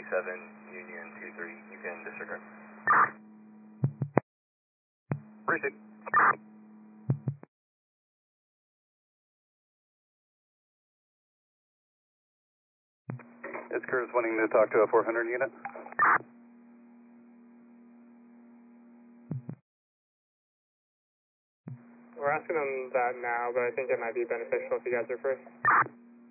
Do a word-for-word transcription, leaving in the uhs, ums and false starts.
thirty-seven, Union two three, you can disregard. Received. It's Curtis wanting to talk to a four hundred unit. We're asking them that now, but I think it might be beneficial if you guys are first.